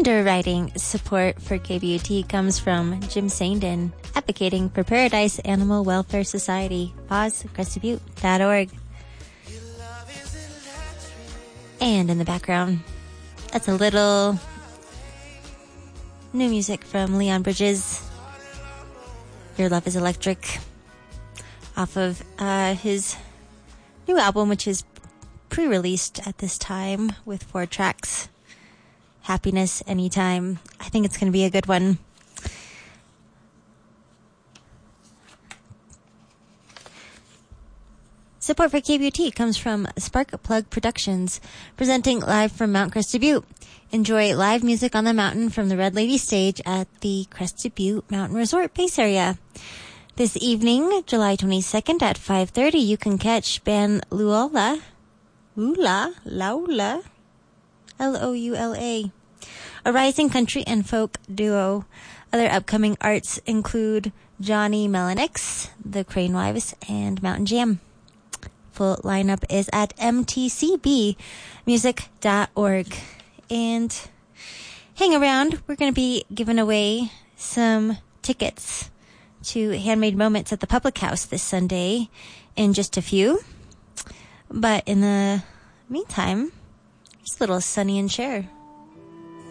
Underwriting support for KBUT comes from Jim Sandin, advocating for Paradise Animal Welfare Society. Pause, CrestedButte.org. And in the background, that's a little new music from Leon Bridges. Your Love is Electric, off of his new album, which is pre-released at this time with 4 tracks. Happiness Anytime. I think it's going to be a good one. Support for KBUT comes from Spark Plug Productions, presenting live from Mount Crested Butte. Enjoy live music on the mountain from the Red Lady stage at the Crested Butte Mountain Resort base area. This evening, July 22nd at 5:30, you can catch band Laula, Loula, Loula, a rising country and folk duo. Other upcoming arts include Johnny Melanix, the Crane Wives, and Mountain Jam. Full lineup is at mtcbmusic.org. And hang around. We're going to be giving away some tickets to Handmade Moments at the Public House this Sunday in just a few. But in the meantime, just a little Sonny and Cher.